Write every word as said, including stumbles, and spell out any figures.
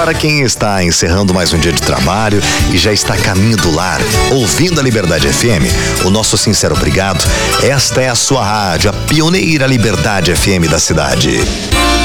Para quem está encerrando mais um dia de trabalho e já está a caminho do lar, ouvindo a Liberdade F M, o nosso sincero obrigado. Esta é a sua rádio, a pioneira Liberdade F M da cidade.